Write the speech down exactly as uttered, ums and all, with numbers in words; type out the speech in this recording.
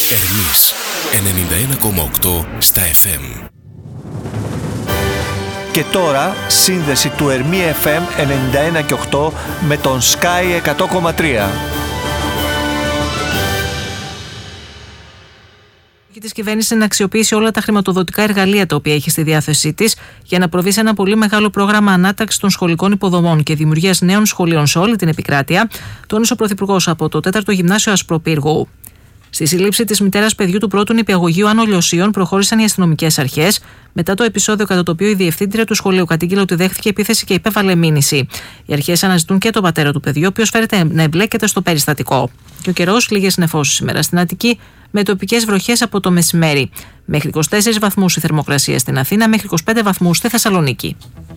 Ερμής ενενήντα ένα κόμμα οκτώ στα εφ εμ. Και τώρα σύνδεση του Ερμή εφ εμ ενενήντα ένα και οκτώ με τον Sky εκατό κόμμα τρία. Της κυβέρνησης να αξιοποιήσει όλα τα χρηματοδοτικά εργαλεία τα οποία έχει στη διάθεσή της για να προβεί σε ένα πολύ μεγάλο πρόγραμμα ανάταξης των σχολικών υποδομών και δημιουργίας νέων σχολείων σε όλη την επικράτεια, τόνισε ο Πρωθυπουργός από το τέταρτο Γυμνάσιο Ασπροπύργου. Στη σύλληψη της μητέρας παιδιού του πρώτου νηπιαγωγείου Άνω Λιωσίων προχώρησαν οι αστυνομικές αρχές μετά το επεισόδιο κατά το οποίο η διευθύντρια του σχολείου κατήγγειλε ότι δέχθηκε επίθεση και υπέβαλε μήνυση. Οι αρχές αναζητούν και τον πατέρα του παιδιού, ο οποίος φέρεται να εμπλέκεται στο περιστατικό. Και ο καιρός, λίγες νεφώσεις σήμερα στην Αττική, με τοπικές βροχές από το μεσημέρι. Μέχρι είκοσι τέσσερις βαθμούς η θερμοκρασία στην Αθήνα, μέχρι είκοσι πέντε βαθμούς στη Θεσσαλονίκη.